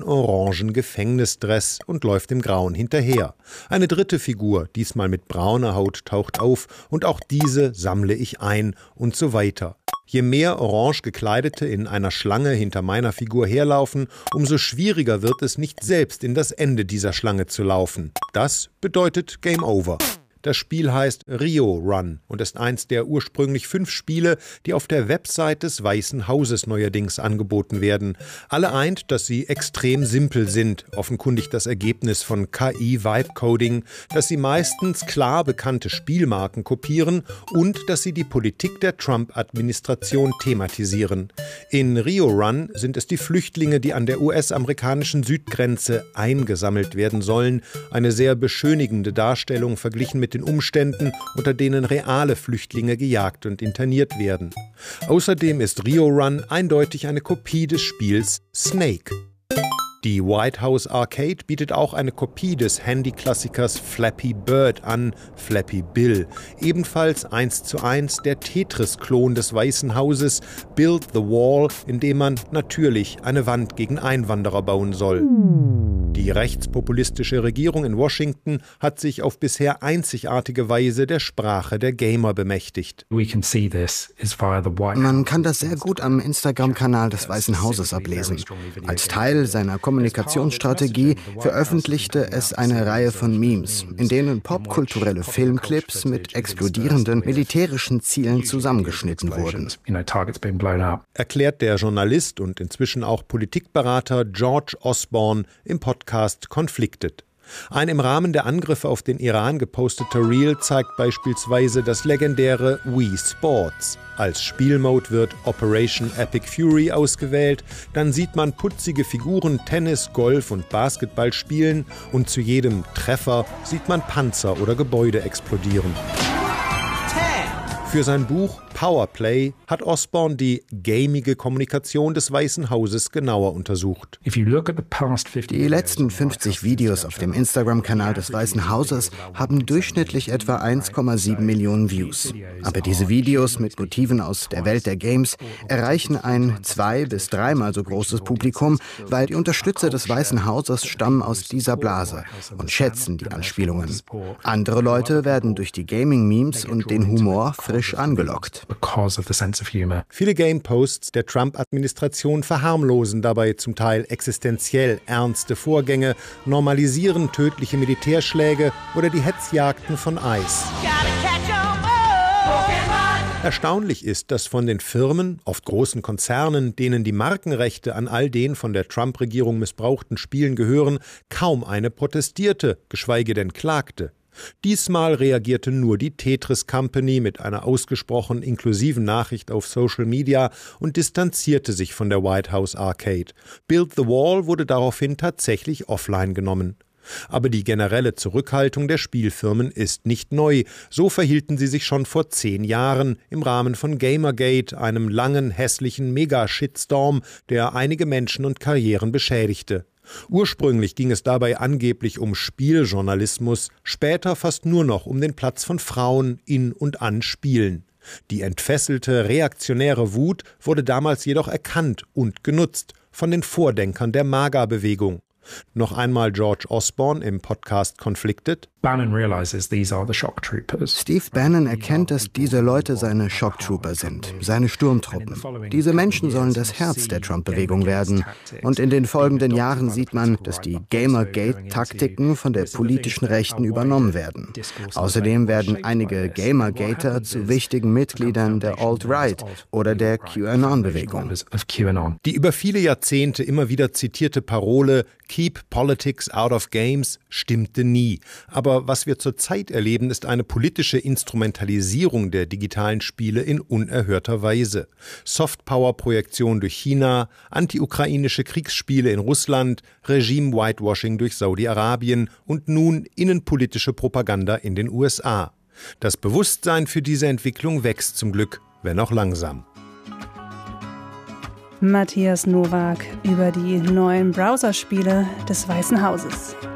orangen Gefängnisdress und läuft dem Grauen hinterher. Eine dritte Figur, diesmal mit brauner Haut, taucht auf und auch diese sammle ich ein und so weiter. Je mehr orange Gekleidete in einer Schlange hinter meiner Figur herlaufen, umso schwieriger wird es, nicht selbst in das Ende dieser Schlange zu laufen. Das bedeutet Game Over. Das Spiel heißt Rio Run und ist eins der ursprünglich 5 Spiele, die auf der Website des Weißen Hauses neuerdings angeboten werden. Alle eint, dass sie extrem simpel sind, offenkundig das Ergebnis von KI-Vibe-Coding, dass sie meistens klar bekannte Spielmarken kopieren und dass sie die Politik der Trump-Administration thematisieren. In Rio Run sind es die Flüchtlinge, die an der US-amerikanischen Südgrenze eingesammelt werden sollen. Eine sehr beschönigende Darstellung verglichen mit den Umständen, unter denen reale Flüchtlinge gejagt und interniert werden. Außerdem ist Rio Run eindeutig eine Kopie des Spiels Snake. Die White House Arcade bietet auch eine Kopie des Handy-Klassikers Flappy Bird an, Flappy Bill. Ebenfalls 1:1 der Tetris-Klon des Weißen Hauses, Build the Wall, in dem man natürlich eine Wand gegen Einwanderer bauen soll. Die rechtspopulistische Regierung in Washington hat sich auf bisher einzigartige Weise der Sprache der Gamer bemächtigt. Man kann das sehr gut am Instagram-Kanal des Weißen Hauses ablesen. Als Teil seiner Kommunikationsstrategie veröffentlichte es eine Reihe von Memes, in denen popkulturelle Filmclips mit explodierenden militärischen Zielen zusammengeschnitten wurden. Erklärt der Journalist und inzwischen auch Politikberater George Osborne im Podcast Conflicted. Ein im Rahmen der Angriffe auf den Iran geposteter Reel zeigt beispielsweise das legendäre Wii Sports. Als Spielmode wird Operation Epic Fury ausgewählt, dann sieht man putzige Figuren Tennis, Golf und Basketball spielen und zu jedem Treffer sieht man Panzer oder Gebäude explodieren. Für sein Buch Powerplay hat Osborne die gamige Kommunikation des Weißen Hauses genauer untersucht. Die letzten 50 Videos auf dem Instagram-Kanal des Weißen Hauses haben durchschnittlich etwa 1,7 Millionen Views. Aber diese Videos mit Motiven aus der Welt der Games erreichen ein 2- bis 3-mal so großes Publikum, weil die Unterstützer des Weißen Hauses stammen aus dieser Blase und schätzen die Anspielungen. Andere Leute werden durch die Gaming-Memes und den Humor frisch angelockt. Viele Game-Posts der Trump-Administration verharmlosen dabei zum Teil existenziell ernste Vorgänge, normalisieren tödliche Militärschläge oder die Hetzjagden von ICE. Erstaunlich ist, dass von den Firmen, oft großen Konzernen, denen die Markenrechte an all den von der Trump-Regierung missbrauchten Spielen gehören, kaum eine protestierte, geschweige denn klagte. Diesmal reagierte nur die Tetris Company mit einer ausgesprochen inklusiven Nachricht auf Social Media und distanzierte sich von der White House Arcade. Build the Wall wurde daraufhin tatsächlich offline genommen. Aber die generelle Zurückhaltung der Spielfirmen ist nicht neu. So verhielten sie sich schon vor 10 Jahren im Rahmen von Gamergate, einem langen, hässlichen Mega-Shitstorm, der einige Menschen und Karrieren beschädigte. Ursprünglich ging es dabei angeblich um Spieljournalismus, später fast nur noch um den Platz von Frauen in und an Spielen. Die entfesselte, reaktionäre Wut wurde damals jedoch erkannt und genutzt von den Vordenkern der MAGA-Bewegung. Noch einmal George Osborne im Podcast Conflicted. Steve Bannon erkennt, dass diese Leute seine Shocktrooper sind, seine Sturmtruppen. Diese Menschen sollen das Herz der Trump-Bewegung werden. Und in den folgenden Jahren sieht man, dass die Gamergate-Taktiken von der politischen Rechten übernommen werden. Außerdem werden einige Gamergater zu wichtigen Mitgliedern der Alt-Right oder der QAnon-Bewegung. Die über viele Jahrzehnte immer wieder zitierte Parole Keep Politics out of Games stimmte nie. Aber was wir zurzeit erleben, ist eine politische Instrumentalisierung der digitalen Spiele in unerhörter Weise. Softpower-Projektion durch China, anti-ukrainische Kriegsspiele in Russland, Regime-Whitewashing durch Saudi-Arabien und nun innenpolitische Propaganda in den USA. Das Bewusstsein für diese Entwicklung wächst zum Glück, wenn auch langsam. Matthias Nowak über die neuen Browserspiele des Weißen Hauses.